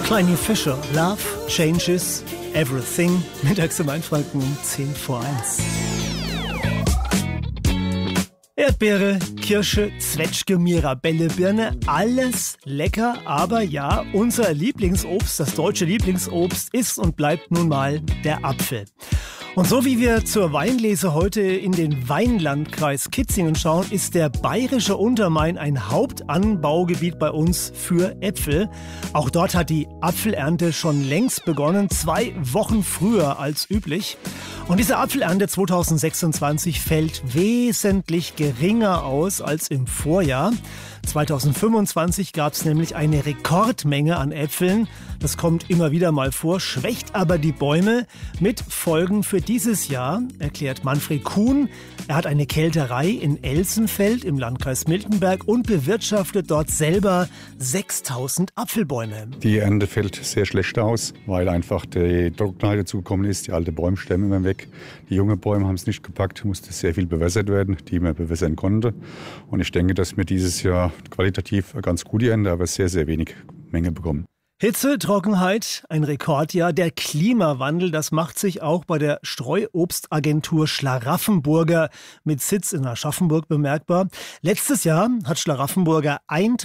Kleine Fischer, Love Changes Everything. Mittags im Mainfranken um 10 vor 1. Erdbeere, Kirsche, Zwetschge, Mirabelle, Birne, alles lecker. Aber ja, unser Lieblingsobst, das deutsche Lieblingsobst, ist und bleibt nun mal der Apfel. Und so wie wir zur Weinlese heute in den Weinlandkreis Kitzingen schauen, ist der bayerische Untermain ein Hauptanbaugebiet bei uns für Äpfel. Auch dort hat die Apfelernte schon längst begonnen, 2 Wochen früher als üblich. Und diese Apfelernte 2026 fällt wesentlich geringer aus als im Vorjahr. 2025 gab es nämlich eine Rekordmenge an Äpfeln. Das kommt immer wieder mal vor, schwächt aber die Bäume mit Folgen für dieses Jahr, erklärt Manfred Kuhn. Er hat eine Kelterei in Elsenfeld im Landkreis Miltenberg und bewirtschaftet dort selber 6000 Apfelbäume. Die Ernte fällt sehr schlecht aus, weil einfach die Trockenheit dazugekommen ist. Die alten Bäume sterben immer weg. Die jungen Bäume haben es nicht gepackt, musste sehr viel bewässert werden, die man bewässern konnte. Und ich denke, dass wir dieses Jahr qualitativ eine ganz gute Ernte, aber sehr, sehr wenig Menge bekommen. Hitze, Trockenheit, ein Rekordjahr. Der Klimawandel, das macht sich auch bei der Streuobstagentur Schlaraffenburger mit Sitz in Aschaffenburg bemerkbar. Letztes Jahr hat Schlaraffenburger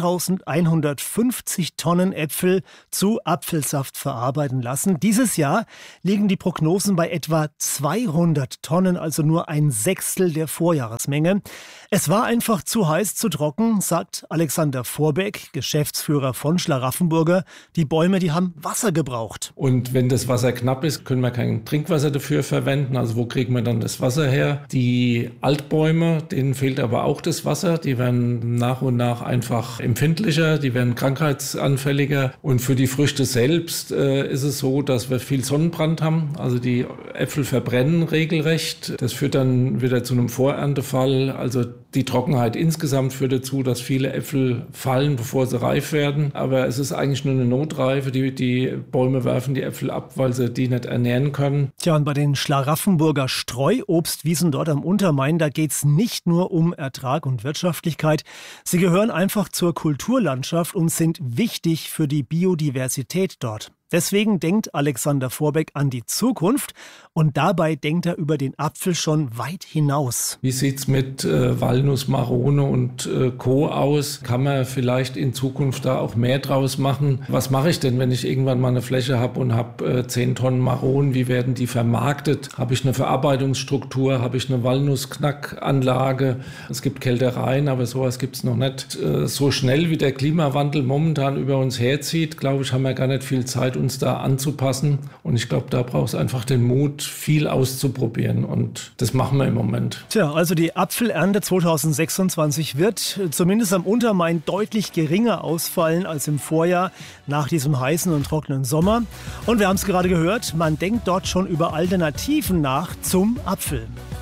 1150 Tonnen Äpfel zu Apfelsaft verarbeiten lassen. Dieses Jahr liegen die Prognosen bei etwa 200 Tonnen, also nur ein Sechstel der Vorjahresmenge. Es war einfach zu heiß, zu trocken, sagt Alexander Vorbeck, Geschäftsführer von Schlaraffenburger. Die Bäume, die haben Wasser gebraucht. Und wenn das Wasser knapp ist, können wir kein Trinkwasser dafür verwenden. Also wo kriegen wir dann das Wasser her? Die Altbäume, denen fehlt aber auch das Wasser. Die werden nach und nach einfach empfindlicher, die werden krankheitsanfälliger. Und für die Früchte selbst ist es so, dass wir viel Sonnenbrand haben. Also die Äpfel verbrennen regelrecht. Das führt dann wieder zu einem Voreerntefall. Also die Trockenheit insgesamt führt dazu, dass viele Äpfel fallen, bevor sie reif werden. Aber es ist eigentlich nur eine Notreife. Die Bäume werfen die Äpfel ab, weil sie die nicht ernähren können. Tja, und bei den Schlaraffenburger Streuobstwiesen dort am Untermain, da geht es nicht nur um Ertrag und Wirtschaftlichkeit. Sie gehören einfach zur Kulturlandschaft und sind wichtig für die Biodiversität dort. Deswegen denkt Alexander Vorbeck an die Zukunft und dabei denkt er über den Apfel schon weit hinaus. Wie sieht's mit Walnuss, Marone und Co. aus? Kann man vielleicht in Zukunft da auch mehr draus machen? Was mache ich denn, wenn ich irgendwann mal eine Fläche habe und habe 10 Tonnen Maronen? Wie werden die vermarktet? Habe ich eine Verarbeitungsstruktur? Habe ich eine Walnussknackanlage? Es gibt Kältereien, aber sowas gibt es noch nicht. So schnell wie der Klimawandel momentan über uns herzieht, glaube ich, haben wir gar nicht viel Zeit, uns da anzupassen. Und ich glaube, da braucht es einfach den Mut, viel auszuprobieren. Und das machen wir im Moment. Tja, also die Apfelernte 2026 wird zumindest am Untermain deutlich geringer ausfallen als im Vorjahr nach diesem heißen und trockenen Sommer. Und wir haben es gerade gehört, man denkt dort schon über Alternativen nach zum Apfel.